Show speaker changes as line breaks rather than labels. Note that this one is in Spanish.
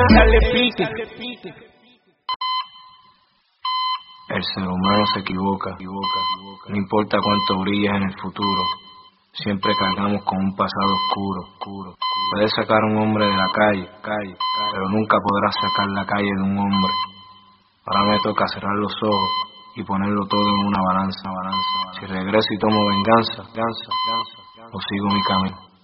Dale pique.
El ser humano se equivoca. No importa cuánto brilles en el futuro, siempre cargamos con un pasado oscuro. Puedes sacar a un hombre de la calle, pero nunca podrás sacar la calle de un hombre. Ahora me toca cerrar los ojos y ponerlo todo en una balanza. Si regreso y tomo venganza, o sigo mi camino.